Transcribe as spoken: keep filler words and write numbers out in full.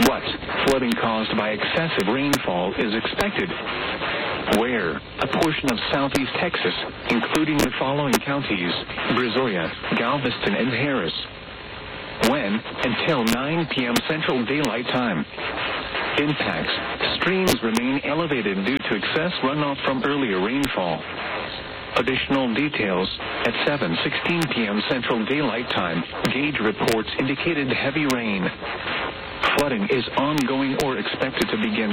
What flooding caused by excessive rainfall is expected? Where? A portion of southeast Texas, including the following counties: Brazoria, Galveston, and Harris. When? Until nine p.m. Central Daylight Time. Impacts. Streams remain elevated due to excess runoff from earlier rainfall. Additional details. At seven sixteen p.m. Central Daylight Time, gauge reports indicated heavy rain. Flooding is ongoing or expected to begin